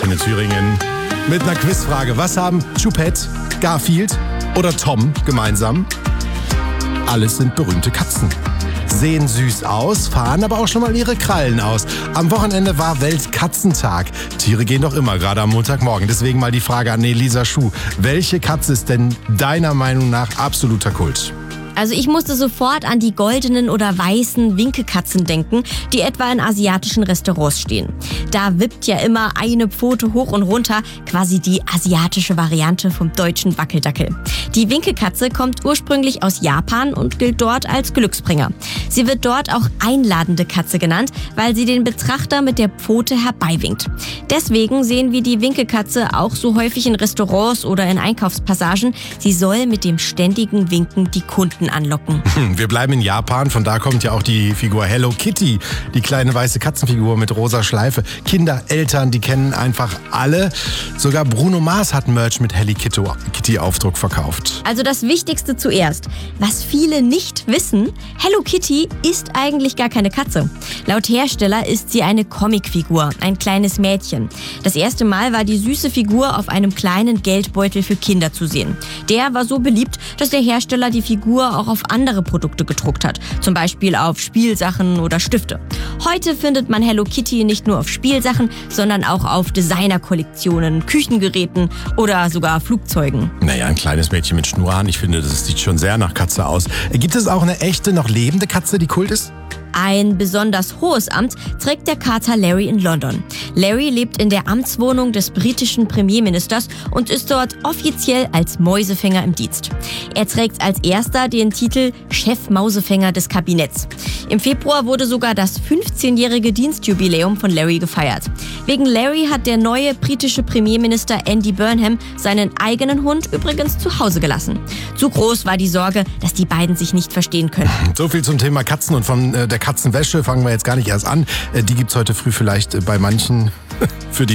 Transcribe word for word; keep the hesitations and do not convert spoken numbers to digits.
Antenne Thüringen mit einer Quizfrage. Was haben Choupette, Garfield oder Tom gemeinsam? Alles sind berühmte Katzen. Sehen süß aus, fahren aber auch schon mal ihre Krallen aus. Am Wochenende war Weltkatzentag. Tiere gehen doch immer, gerade am Montagmorgen. Deswegen mal die Frage an Elisa Schuh. Welche Katze ist denn deiner Meinung nach absoluter Kult? Also ich musste sofort an die goldenen oder weißen Winkekatzen denken, die etwa in asiatischen Restaurants stehen. Da wippt ja immer eine Pfote hoch und runter, quasi die asiatische Variante vom deutschen Wackeldackel. Die Winkekatze kommt ursprünglich aus Japan und gilt dort als Glücksbringer. Sie wird dort auch einladende Katze genannt, weil sie den Betrachter mit der Pfote herbeiwinkt. Deswegen sehen wir die Winkekatze auch so häufig in Restaurants oder in Einkaufspassagen. Sie soll mit dem ständigen Winken die Kunden anlocken. Wir bleiben in Japan, von da kommt ja auch die Figur Hello Kitty, die kleine weiße Katzenfigur mit rosa Schleife. Kinder, Eltern, die kennen einfach alle. Sogar Bruno Mars hat Merch mit Hello Kitty Aufdruck verkauft. Also das Wichtigste zuerst. Was viele nicht wissen, Hello Kitty ist eigentlich gar keine Katze. Laut Hersteller ist sie eine Comicfigur, ein kleines Mädchen. Das erste Mal war die süße Figur auf einem kleinen Geldbeutel für Kinder zu sehen. Der war so beliebt, dass der Hersteller die Figur auch auf andere Produkte gedruckt hat. Zum Beispiel auf Spielsachen oder Stifte. Heute findet man Hello Kitty nicht nur auf Spielsachen, sondern auch auf Designerkollektionen, Küchengeräten oder sogar Flugzeugen. Naja, ein kleines Mädchen mit Schnurrhaaren, ich finde, das sieht schon sehr nach Katze aus. Gibt es auch eine echte, noch lebende Katze, die Kult ist? Ein besonders hohes Amt trägt der Kater Larry in London. Larry lebt in der Amtswohnung des britischen Premierministers und ist dort offiziell als Mäusefänger im Dienst. Er trägt als erster den Titel Chef-Mausefänger des Kabinetts. Im Februar wurde sogar das fünfzehnjährige Dienstjubiläum von Larry gefeiert. Wegen Larry hat der neue britische Premierminister Andy Burnham seinen eigenen Hund übrigens zu Hause gelassen. Zu groß war die Sorge, dass die beiden sich nicht verstehen können. So viel zum Thema Katzen und von äh, der Katzenwäsche fangen wir jetzt gar nicht erst an. Äh, die gibt's heute früh vielleicht äh, bei manchen für die